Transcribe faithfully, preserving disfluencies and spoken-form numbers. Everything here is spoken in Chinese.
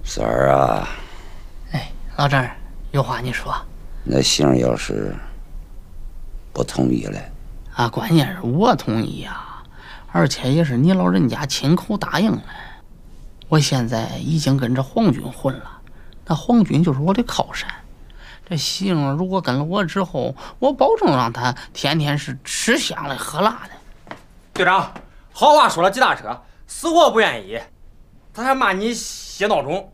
三儿啊， 哎，老张，有话你说。 那杏要是不同意了， 啊，关键是我同意呀、啊，而且也是你老人家亲口答应了。我现在已经跟着皇军混了，那皇军就是我的靠山。这杏如果跟了我之后，我保证让他天天是吃香的喝辣的。 队长，好话说了几大车，死活不愿意，他还骂你歇闹钟。